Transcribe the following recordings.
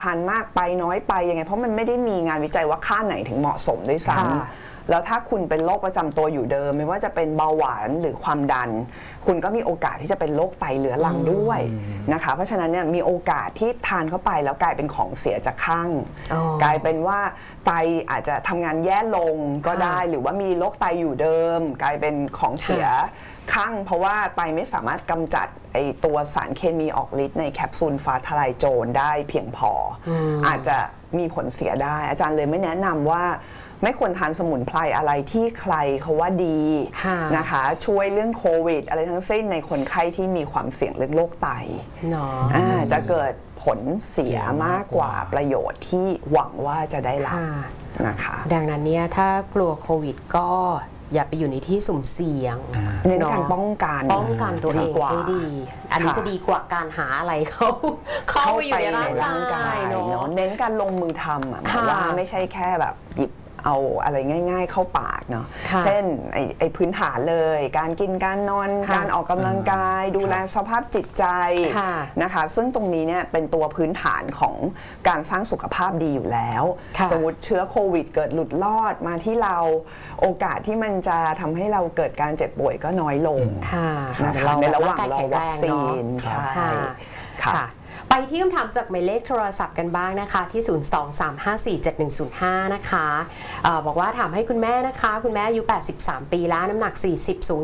ทานมากไปน้อยไปยังไงเพราะมันไม่ได้มีงานวิจัยว่าค่าไหนถึงเหมาะสมด้วยซ้ำแล้วถ้าคุณเป็นโรคประจำตัวอยู่เดิมไม่ว่าจะเป็นเบาหวานหรือความดันคุณก็มีโอกาสที่จะเป็นโรคไตเรื้อรังด้วยนะคะเพราะฉะนั้นเนี่ยมีโอกาสที่ทานเข้าไปแล้วกลายเป็นของเสียจากข้างกลายเป็นว่าไตอาจจะทำงานแย่ลงก็ได้หรือว่ามีโรคไตอยู่เดิมกลายเป็นของเสียข้างเพราะว่าไตไม่สามารถกำจัดไอตัวสารเคมีออกฤทธิ์ในแคปซูลฟ้าทลายโจรได้เพียงพออาจจะมีผลเสียได้อาจารย์เลยไม่แนะนำว่าไม่ควรทานสมุนไพรอะไรที่ใครเขาว่าดีนะคะช่วยเรื่องโควิดอะไรทั้งสิ้นในคนไข้ที่มีความเสี่ยงเรื่องโรคไตจะเกิดผลเสียมากกว่าประโยชน์ที่หวังว่าจะได้รับนะคะดังนั้นเนี่ยถ้ากลัวโควิดก็อย่าไปอยู่ในที่สุ่มเสี่ยงเน้นการป้องกันตัวเองให้ดีอันนี้จะดีกว่าการหาอะไรเข้าไปอยู่ในร่างกายเนาะเน้นการลงมือทำว่าไม่ใช่แค่แบบหยิบเอาอะไรง่ายๆเข้าปากเนาะเช่นไอ้พื้นฐานเลยการกินการนอนการออกกำลังกายดูแลสภาพจิตใจนะคะซึ่งตรงนี้เนี่ยเป็นตัวพื้นฐานของการสร้างสุขภาพดีอยู่แล้วสมมติเชื้อโควิดเกิดหลุดลอดมาที่เราโอกาสที่มันจะทำให้เราเกิดการเจ็บป่วยก็น้อยลงนะคะในระหว่างรอวัคซีนใช่ค่ะไปที่คำถามจากหมายเลขโทรศัพท์กันบ้างนะคะที่ 023547105 นะคะบอกว่าถามให้คุณแม่นะคะคุณแม่อายุ83 ปีแล้วน้ำหนัก40สูง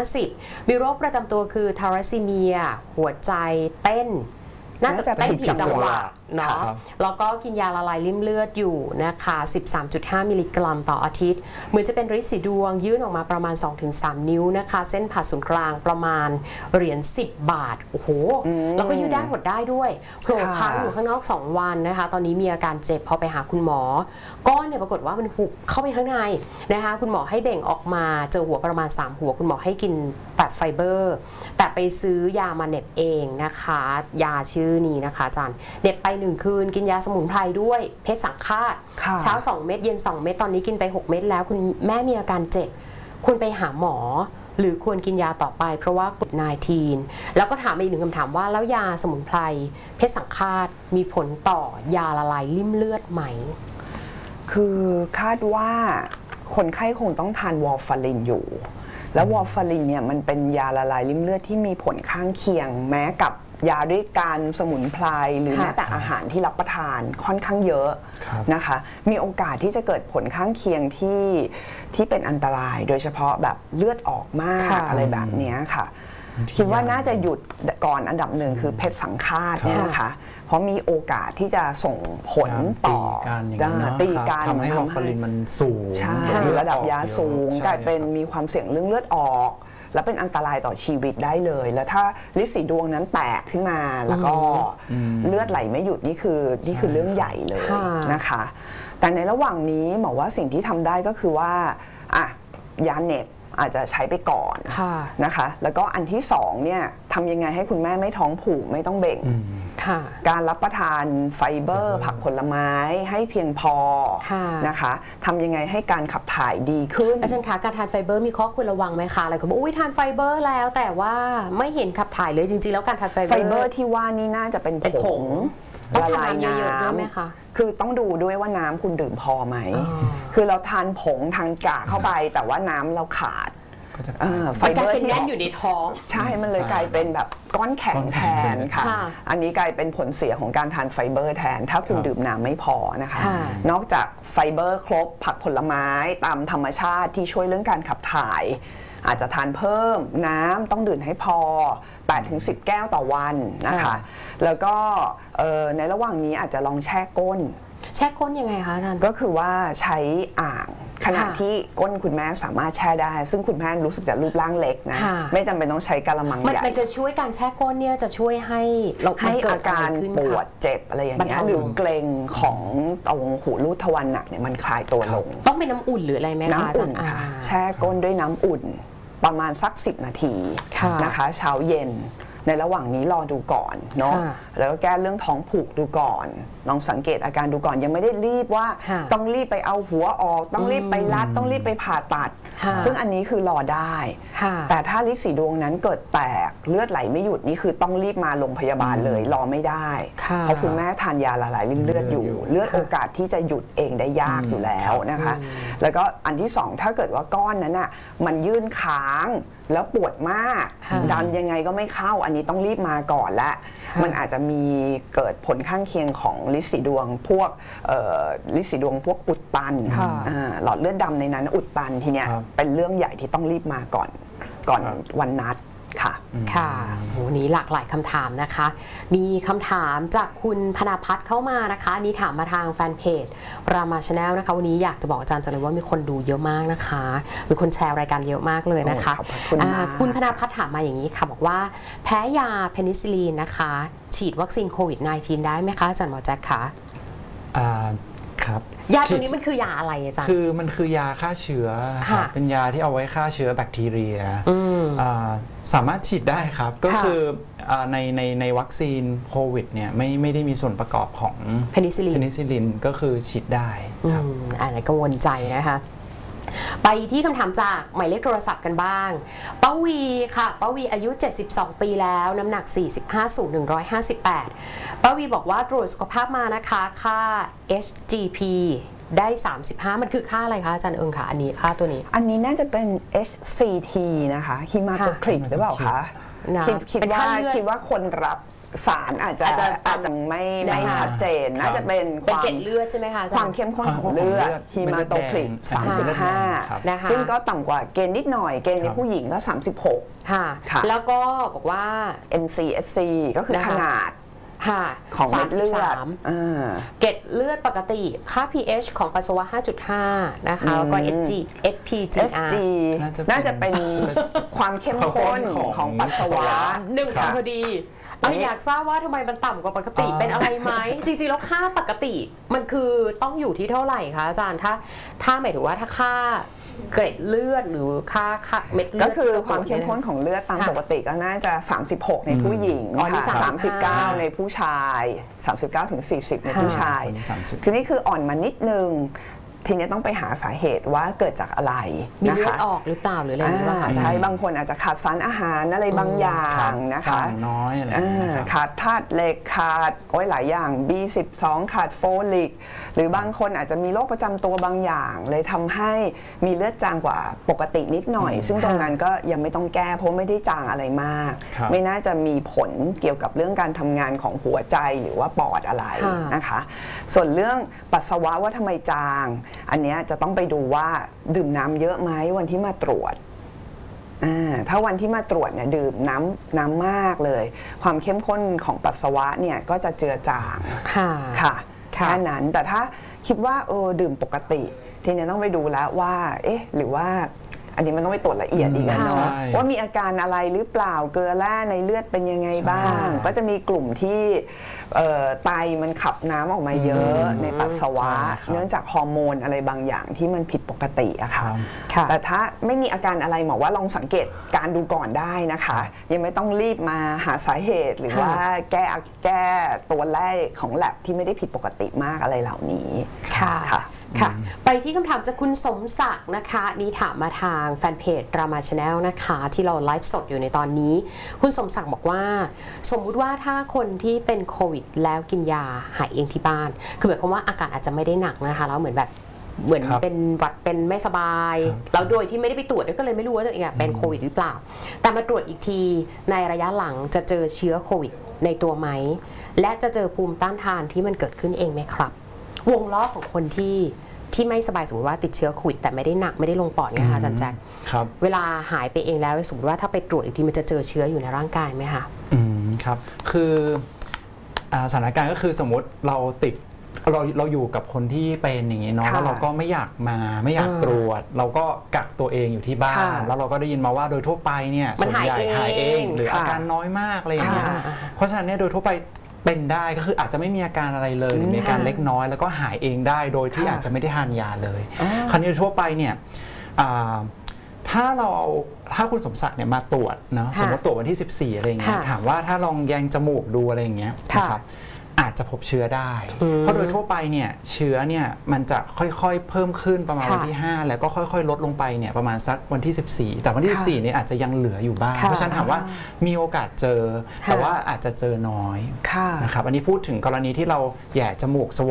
150มีโรคประจำตัวคือทาราซีเมียหัวใจเต้นน่าจะเต้นผิดจังหวะเนาะแล้วก็กินยาละลายริ่มเลือดอยู่นะคะ 13.5 มิลลิกรัมต่ออาทิตย์เหมือนจะเป็นฤทธิ์สีดวงยื่นออกมาประมาณ 2-3 นิ้วนะคะเส้นผ่าศูนย์กลางประมาณเหรียญ10 บาทโอ้โหแล้วก็ยืดได้หดได้ด้วยโผล่ค้างอยู่ข้างนอก2 วันนะคะตอนนี้มีอาการเจ็บพอไปหาคุณหมอก้อนเนี่ยปรากฏว่ามันหุบเข้าไปข้างในนะคะคุณหมอให้เบ่งออกมาเจอหัวประมาณ3 หัวคุณหมอให้กินตัดไฟเบอร์แต่ไปซื้อยามาเน็บเองนะคะยาชื่อนี้นะคะอาจารย์เน็บไป1 คืนกินยาสมุนไพรด้วยเพชรสังฆาตเช้า2 เม็ดเย็น2 เม็ดตอนนี้กินไป6 เม็ดแล้วคุณแม่มีอาการเจ็บควรไปหาหมอหรือควรกินยาต่อไปเพราะว่าโควิด-19แล้วก็ถามอีก1 คำถามว่าแล้วยาสมุนไพรเพชรสังฆาตมีผลต่อยาละลายริ่มเลือดไหมคือคาดว่าคนไข้คงต้องทานวอร์ฟารินอยู่แล้ววอร์ฟารินเนี่ยมันเป็นยาละลายริ่มเลือดที่มีผลข้างเคียงแม้กับยาด้วยการสมุนไพรหรือแม้แต่อาหารที่รับประทานค่อนข้างเยอะนะคะมีโอกาสที่จะเกิดผลข้างเคียงที่เป็นอันตรายโดยเฉพาะแบบเลือดออกมากอะไรแบบนี้ค่ะคิดว่าน่าจะหยุดก่อนอันดับ1คือเพชรสังฆาตเนี่ยนะคะเพราะมีโอกาสที่จะส่งผลต่อตีการทำให้วอร์ฟารินมันสูงใช่ระดับยาสูงกลายเป็นมีความเสี่ยงเรื่องเลือดออกและเป็นอันตรายต่อชีวิตได้เลยแล้วถ้าฤทธิ์สีดวงนั้นแตกขึ้นมาแล้วก็เลือดไหลไม่หยุดนี่คือเรื่องใหญ่เลยนะคะแต่ในระหว่างนี้หมอว่าสิ่งที่ทำได้ก็คือว่ายาเน็บอาจจะใช้ไปก่อนนะคะแล้วก็อันที่2เนี่ยทำยังไงให้คุณแม่ไม่ท้องผูกไม่ต้องเบ่งการรับประทานไฟเบอร์ผักผลไม้ให้เพียงพอนะคะทำยังไงให้การขับถ่ายดีขึ้นอาจารย์คะการทานไฟเบอร์มีข้อควรระวังไหมคะอะไรเขาบอกอุ้ยทานไฟเบอร์แล้วแต่ว่าไม่เห็นขับถ่ายเลยจริงๆแล้วการทานไฟเบอร์ที่ว่านี่น่าจะเป็นผงละลายน้ำด้วยไหมคะคือต้องดูด้วยว่าน้ำคุณดื่มพอไหมคือเราทานผงทางกากเข้าไปแต่ว่าน้ำเราขาดไฟเบอร์ที่แน่นอยู่ในท้องใช่มันเลยกลายเป็นแบบก้อนแข็งแทนค่ะอันนี้กลายเป็นผลเสียของการทานไฟเบอร์แทนถ้าคุณดื่มน้ำไม่พอนะคะนอกจากไฟเบอร์ครบผักผลไม้ตามธรรมชาติที่ช่วยเรื่องการขับถ่ายอาจจะทานเพิ่มน้ำต้องดื่มให้พอ8-10 แก้วต่อวันนะคะแล้วก็ในระหว่างนี้อาจจะลองแช่ก้นยังไงคะอาจารย์ก็คือว่าใช้อ่างขณะที่ก้นคุณแม่สามารถแช่ได้ซึ่งคุณแม่รู้สึกจะรูปร่างเล็กนะไม่จำเป็นต้องใช้กะละมังใหญ่มันจะช่วยการแช่ก้นเนี่ยจะช่วยให้อาการปวดเจ็บอะไรอย่างเงี้ยหรือเกร็งของตรงหูรูดทวารหนักเนี่ยมันคลายตัวลงต้องเป็นน้ำอุ่นหรืออะไรไหมคะน้ำอุ่นค่ะแช่ก้นด้วยน้ำอุ่นประมาณสัก10 นาทีนะคะเช้าเย็นในระหว่างนี้รอดูก่อนเนาะแล้วก็แก้เรื่องท้องผูกดูก่อนลองสังเกตอาการดูก่อนยังไม่ได้รีบว่าต้องรีบไปเอาหัวออกต้องรีบไปรัดต้องรีบไปผ่าตัดซึ่งอันนี้คือรอได้แต่ถ้าลิสีดวงนั้นเกิดแตกเลือดไหลไม่หยุดนี่คือต้องรีบมาโรงพยาบาลเลยรอไม่ได้เพราะคุณแม่ทานยาละลายริ่มเลือดอยู่เลือดโอกาสที่จะหยุดเองได้ยากอยู่แล้วนะคะแล้วก็อันที่2ถ้าเกิดว่าก้อนนั้นอ่ะมันยื่นค้างแล้วปวดมากดันยังไงก็ไม่เข้าอันนี้ต้องรีบมาก่อนและมันอาจจะมีเกิดผลข้างเคียงของลิสีดวงพวกลิสีดวงพวกอุดตันหลอดเลือดดำในนั้นอุดตันทีเนี้ยเป็นเรื่องใหญ่ที่ต้องรีบมาก่อนวันนัดค่ะค่ะวันนี้หลากหลายคำถามนะคะมีคำถามจากคุณพนาพัฒน์เข้ามานะคะอันนี้ถามมาทางแฟนเพจรามาชาแนลนะคะวันนี้อยากจะบอกอาจารย์จังเลยว่ามีคนดูเยอะมากนะคะมีคนแชร์รายการเยอะมากเลยนะคะคุณพนาพัฒน์ถามมาอย่างนี้ค่ะบอกว่าแพ้ยาเพนิซิลลินนะคะฉีดวัคซีนโควิด -19 ได้ไหมคะอาจารย์หมอแจ็คคะครับยาตัวนี้มันคือยาอะไรอาจารย์คือมันคือยาฆ่าเชื้อเป็นยาที่เอาไว้ฆ่าเชื้อแบคทีเรียสามารถฉีดได้ครับก็คือในวัคซีนโควิดเนี่ยไม่ได้มีส่วนประกอบของเพนิซิลลินก็คือฉีดได้ครับอันนี้กังวลใจนะคะไปที่คำถามจากหมายเลขโทรศัพท์กันบ้างป้าวีค่ะป้าวีอายุ72ปีแล้วน้ำหนัก45สูง158ป้าวีบอกว่าตรวจสุขภาพมานะคะค่า HGP ได้35มันคือค่าอะไรคะอาจารย์เอิงคะอันนี้ค่าตัวนี้อันนี้น่าจะเป็น HCT นะคะฮีมาโตคริตหรือเปล่าคะคิดว่าคนรับสารอาจจะไม่ชัดเจนน่าจะเป็นความเกล็ดเลือดใช่ไหมคะความเข้มข้นของเลือดฮีมาโตคริต35ซึ่งก็ต่ำกว่าเกณฑ์นิดหน่อยเกณฑ์ในผู้หญิงก็36 ค่ะแล้วก็บอกว่า MCSC ก็คือขนาดของเม็ดเลือดเกล็ดเลือดปกติค่า pH ของปัสสาวะ 5.5 นะคะแล้วก็ SPGR น่าจะเป็นความเข้มข้นของปัสสาวะ 1พอดีอยากทราบว่าทำไมมันต่ำกว่าปกติเป็นอะไรไหมจริงๆแล้วค่าปกติมันคือต้องอยู่ที่เท่าไหร่คะอาจารย์ถ้าหมายถึงว่าถ้าค่าเกล็ดเลือดหรือค่าเม็ดเลือดก็คือความเข้มข้นของเลือดตามปกติก็น่าจะ36ในผู้หญิง39ในผู้ชาย39ถึง40ในผู้ชายทีนี้คืออ่อนมานิดนึงทีนี้ต้องไปหาสาเหตุว่าเกิดจากอะไรมีเลือดออกหรือเปล่าหรืออะไรใช่บางคนอาจจะขาดสารอาหารอะไรบางอย่างนะคะน้อยอะไรขาดธาตุเหล็กขาดหลายอย่าง B12 ขาดโฟลิกหรือบางคนอาจจะมีโรคประจำตัวบางอย่างเลยทำให้มีเลือดจางกว่าปกตินิดหน่อยซึ่งตรงนั้นก็ยังไม่ต้องแก้เพราะไม่ได้จางอะไรมากไม่น่าจะมีผลเกี่ยวกับเรื่องการทำงานของหัวใจหรือว่าปอดอะไรนะคะส่วนเรื่องปัสสาวะว่าทำไมจางอันนี้จะต้องไปดูว่าดื่มน้ำเยอะไหมวันที่มาตรวจถ้าวันที่มาตรวจเนี่ยดื่มน้ำมากเลยความเข้มข้นของปัสสาวะเนี่ยก็จะเจือจางค่ะแค่นั้นแต่ถ้าคิดว่าดื่มปกติทีนี้ต้องไปดูแล้วว่าหรือว่าอันนี้มันต้องไปตรวจละเอียดอีกเนาะว่ามีอาการอะไรหรือเปล่าเกลือแร่ในเลือดเป็นยังไงบ้างก็จะมีกลุ่มที่ไตมันขับน้ำออกมาเยอะในปัสสาวะเนื่องจากฮอร์โมนอะไรบางอย่างที่มันผิดปกติอะค่ะแต่ถ้าไม่มีอาการอะไรหมอว่าลองสังเกตการดูก่อนได้นะคะยังไม่ต้องรีบมาหาสาเหตุหรือว่าแก้ตัวแรกของแลบที่ไม่ได้ผิดปกติมากอะไรเหล่านี้ค่ะไปที่คำถามจากคุณสมศักดิ์นะคะนี่ถามมาทางแฟนเพจ Drama Channel นะคะที่เราไลฟ์สดอยู่ในตอนนี้คุณสมศักดิ์บอกว่าสมมุติว่าถ้าคนที่เป็นโควิดแล้วกินยาหายเองที่บ้านคือหมายความว่าอาการอาจจะไม่ได้หนักนะคะแล้วเหมือนเป็นหวัดเป็นไม่สบายแล้วโดยที่ไม่ได้ไปตรวจก็เลยไม่รู้ว่าตัวเองเป็นโควิดหรือเปล่าแต่มาตรวจอีกทีในระยะหลังจะเจอเชื้อโควิดในตัวไหมและจะเจอภูมิต้านทานที่มันเกิดขึ้นเองไหมครับวงล้อของคนที่ไม่สบายสมมติว่าติดเชื้อโควิดแต่ไม่ได้หนักไม่ได้ลงปอดไงคะอาจารย์แจ็คเวลาหายไปเองแล้วสมมติว่าถ้าไปตรวจอีกทีมันจะเจอเชื้ออยู่ในร่างกายไหมคะครับคือสถานการณ์ก็คือสมมติเราติดเราอยู่กับคนที่เป็นอย่างนี้เนาะแล้วเราก็ไม่อยากตรวจเราก็กักตัวเองอยู่ที่บ้านแล้วเราก็ได้ยินมาว่าโดยทั่วไปเนี่ยส่วนใหญ่หายเองหรืออาการน้อยมากอะไรอย่างเงี้ยเพราะฉะนั้นเนี่ยโดยทั่วไปเป็นได้ก็คืออาจจะไม่มีอาการอะไรเลยหรือมีอาการเล็กน้อยแล้วก็หายเองได้โดยที่อาจจะไม่ได้ทานยาเลยคราวนี้ทั่วไปเนี่ยถ้าคุณสมศักดิ์เนี่ยมาตรวจนะสมมติตรวจวันที่14อะไรอย่างเงี้ยถามว่าถ้าลองแยงจมูกดูอะไรอย่างเงี้ยนะครับอาจจะพบเชื้อได้ เพราะโดยทั่วไปเนี่ยเชื้อเนี่ยมันจะค่อยๆเพิ่มขึ้นประมาณวันที่ 5 แล้วก็ค่อยๆลดลงไปเนี่ยประมาณสักวันที่ 14แต่วันที่ 14เนี่ยอาจจะยังเหลืออยู่บ้างเพราะฉะนั้นถามว่ามีโอกาสเจอแต่ว่าอาจจะเจอน้อยนะครับอันนี้พูดถึงกรณีที่เราแย่จมูกสว